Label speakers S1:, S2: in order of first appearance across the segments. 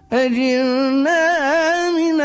S1: أجرنا من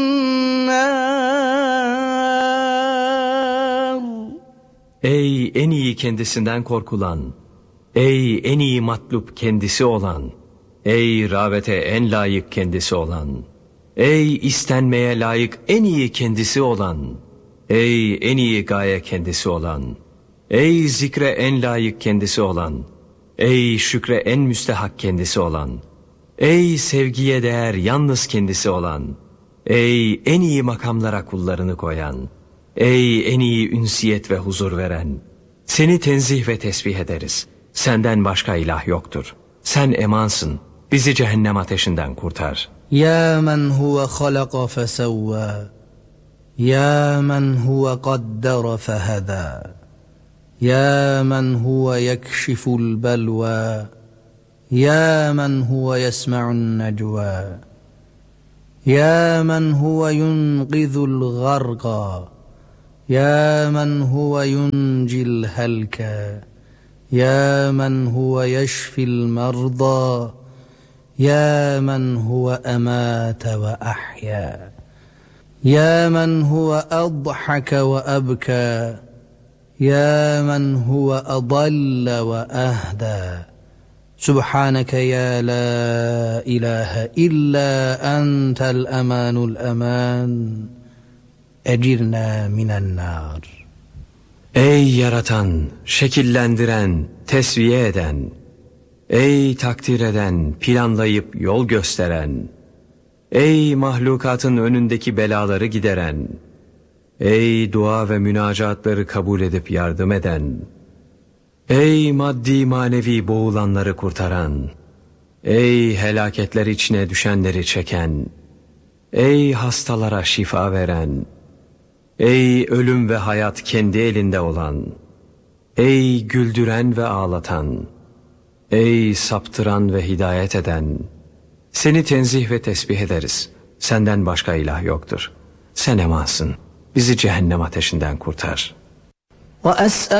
S1: النار.
S2: Ey en iyi kendisinden korkulan, ey en iyi matlup kendisi olan, ey rağbete en layık kendisi olan, ey istenmeye layık en iyi kendisi olan, ey en iyi gaye kendisi olan, ey zikre en layık kendisi olan, ey şükre en müstehak kendisi olan, ey sevgiye değer yalnız kendisi olan, ey en iyi makamlara kullarını koyan, ey en iyi ünsiyet ve huzur veren, seni tenzih ve tesbih ederiz. Senden başka ilah yoktur. Sen emansın. Bizi cehennem ateşinden kurtar.
S1: Ya men huve halaka fesevva, ya men huve qaddara feheda, ya men huve yekşiful belva, ya men huve yesma'un necva, ya men huve yunqidhul garqa, ya men huve yuncil helka, ya men huve yeşfil merda, ya men huve emate ve ahya, ya men huve adhake ve abka, ya men huve adalle ve ahda. Subhaneke ya la ilahe illa entel emanul eman. Ecirna minen nar.
S2: Ey yaratan, şekillendiren, tesviye eden, ey takdir eden, planlayıp yol gösteren, ey mahlukatın önündeki belaları gideren, ey dua ve münacatları kabul edip yardım eden, ey maddi manevi boğulanları kurtaran, ey helaketler içine düşenleri çeken, ey hastalara şifa veren, ey ölüm ve hayat kendi elinde olan, ey güldüren ve ağlatan, ey saptıran ve hidayet eden, seni tenzih ve tesbih ederiz. Senden başka ilah yoktur. Sen emansın. Bizi cehennem ateşinden kurtar.